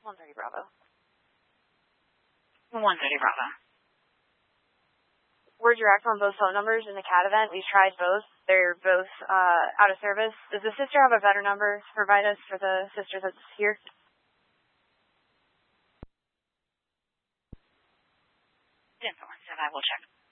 130 Bravo. 130 Bravo. We're direct on both phone numbers in the CAT event. We've tried both. They're both out of service. Does the sister have a better number to provide us for the sister that's here? Info 17, I will check.